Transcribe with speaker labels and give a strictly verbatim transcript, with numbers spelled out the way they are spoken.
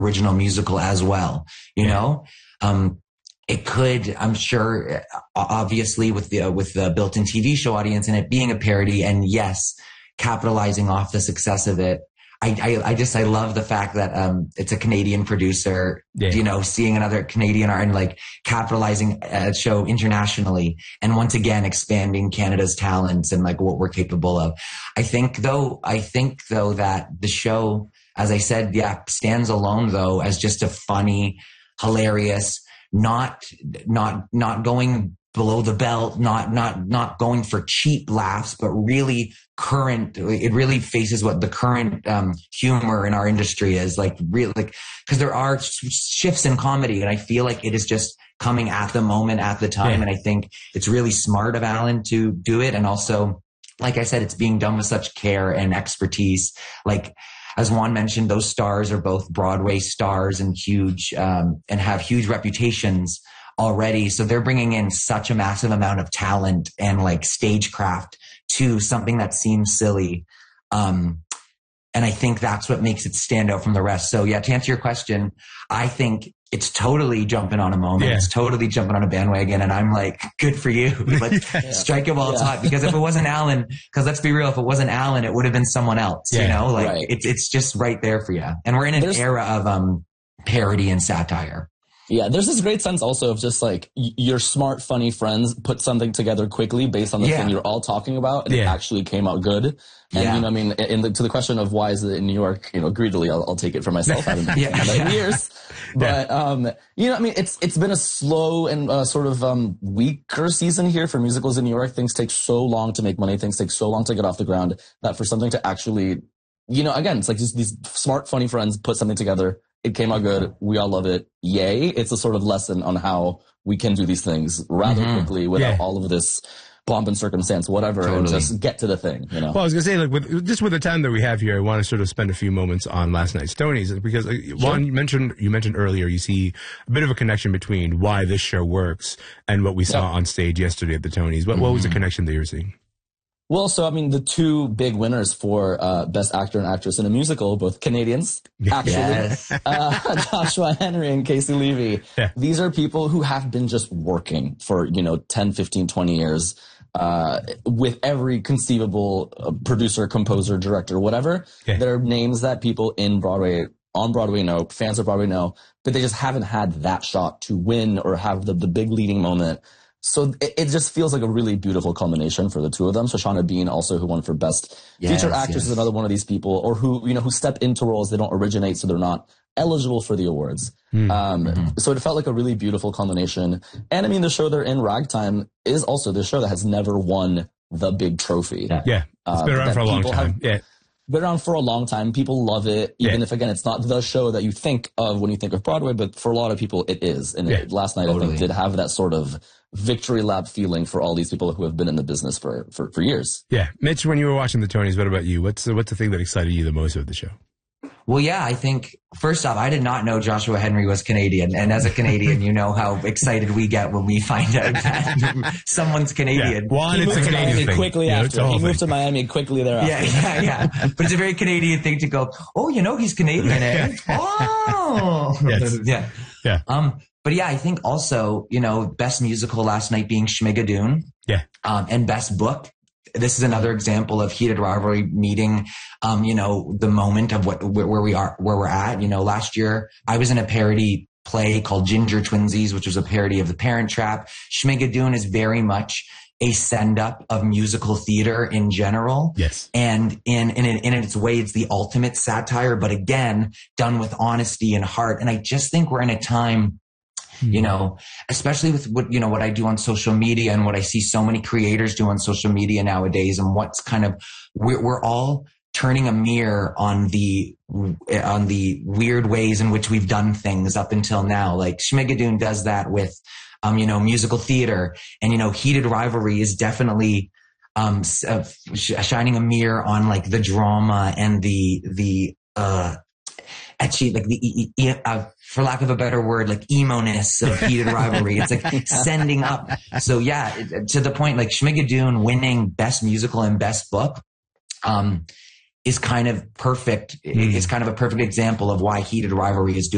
Speaker 1: original musical as well, you yeah. know? Um, it could, I'm sure, obviously with the, uh, with the built-in T V show audience and it being a parody and yes, capitalizing off the success of it. I, I, I just, I love the fact that, um, it's a Canadian producer, yeah. you know, seeing another Canadian art and like capitalizing a show internationally and once again expanding Canada's talents and like what we're capable of. I think though, I think though that the show, as I said, yeah, stands alone though as just a funny, hilarious, not, not, not going below the belt, not, not, not going for cheap laughs, but really current, it really faces what the current, um, humor in our industry is like really, like, cause there are shifts in comedy and I feel like it is just coming at the moment at the time. Yeah. And I think it's really smart of Alan to do it. And also, like I said, it's being done with such care and expertise. Like, as Juan mentioned, those stars are both Broadway stars and huge, um, and have huge reputations already. So they're bringing in such a massive amount of talent and like stagecraft to something that seems silly. Um, and I think that's what makes it stand out from the rest. So yeah, to answer your question, I think it's totally jumping on a moment. Yeah. It's totally jumping on a bandwagon. And I'm like, good for you. Let's yeah. strike it while it's hot. Because if it wasn't Alan, because let's be real, if it wasn't Alan, it would have been someone else, yeah. you know, like right. it's, it's just right there for you. And we're in an There's- era of, um, parody and satire.
Speaker 2: Yeah, there's this great sense also of just like y- your smart, funny friends put something together quickly based on the yeah. thing you're all talking about, and yeah. it actually came out good. And yeah. you know, I mean, in the, to the question of why is it in New York, you know, greedily, I'll, I'll take it for myself. I haven't been yeah. that in years, but yeah. um, you know, I mean, it's it's been a slow and uh, sort of um weaker season here for musicals in New York. Things take so long to make money. Things take so long to get off the ground that for something to actually, you know, again, it's like just these smart, funny friends put something together. It came out good. We all love it. Yay. It's a sort of lesson on how we can do these things rather mm-hmm. quickly without yeah. all of this pomp and circumstance, whatever, totally. And just get to the thing, you know?
Speaker 3: Well, I was going to say, like, with, just with the time that we have here, I want to sort of spend a few moments on last night's Tonys because, uh, sure. Juan, you mentioned, you mentioned earlier, you see a bit of a connection between why this show works and what we saw yeah. on stage yesterday at the Tonys. What, mm-hmm. what was the connection that you were seeing?
Speaker 2: Well, so, I mean, the two big winners for uh, Best Actor and Actress in a Musical, both Canadians, actually, yes. uh, Joshua Henry and Casey Levy. Yeah. These are people who have been just working for, you know, ten, fifteen, twenty years uh, with every conceivable uh, producer, composer, director, whatever. Yeah. They're names that people in Broadway, on Broadway know, fans of Broadway know, but they just haven't had that shot to win or have the, the big leading moment. So it, it just feels like a really beautiful culmination for the two of them. So Shauna Bean also, who won for Best yes, Featured Actress, yes. is another one of these people, or who, you know, who step into roles they don't originate, so they're not eligible for the awards. Mm. Um, mm-hmm. So it felt like a really beautiful culmination. And I mean, the show they're in, Ragtime, is also the show that has never won the big trophy.
Speaker 3: Yeah, yeah. It's been uh, around for a long time.
Speaker 2: Have,
Speaker 3: yeah.
Speaker 2: Been around for a long time. People love it, even yeah. if, again, it's not the show that you think of when you think of Broadway, but for a lot of people, it is. And yeah. it, last night, totally. I think, did have that sort of victory lap feeling for all these people who have been in the business for, for, for years.
Speaker 3: Yeah. Mitch, when you were watching the Tonys, what about you? What's the, what's the thing that excited you the most about the show?
Speaker 1: Well, yeah, I think, first off, I did not know Joshua Henry was Canadian. And as a Canadian, you know how excited we get when we find out that someone's Canadian.
Speaker 3: Yeah. One, it's a Canadian thing.
Speaker 2: Quickly
Speaker 3: you know,
Speaker 2: after. He moved thing. to Miami quickly thereafter.
Speaker 1: Yeah, yeah, yeah. But it's a very Canadian thing to go, oh, you know, he's Canadian, eh? Oh!
Speaker 3: Yes.
Speaker 1: Yeah.
Speaker 3: Yeah.
Speaker 1: Um, but yeah, I think also, you know, Best Musical last night being Schmigadoon.
Speaker 3: Yeah.
Speaker 1: Um, and Best Book. This is another example of heated rivalry meeting, um, you know, the moment of what, where we are, where we're at. You know, last year I was in a parody play called Ginger Twinsies, which was a parody of The Parent Trap. Schmigadoon is very much a send up of musical theater in general.
Speaker 3: Yes.
Speaker 1: And in, in, in its way, it's the ultimate satire, but again, done with honesty and heart. And I just think we're in a time, you know, especially with what, you know, what I do on social media and what I see so many creators do on social media nowadays, and what's kind of, we're, we're all turning a mirror on the, on the weird ways in which we've done things up until now. Like Schmigadoon does that with, um, you know, musical theater, and, you know, heated rivalry is definitely, um, uh, shining a mirror on like the drama and the, the, uh, etchy, like the, uh, for lack of a better word, like emo-ness of heated rivalry. It's like sending up. So yeah, it, to the point, like Schmigadoon winning Best Musical and Best Book, um, is kind of perfect. Mm. It's kind of a perfect example of why heated rivalry is doing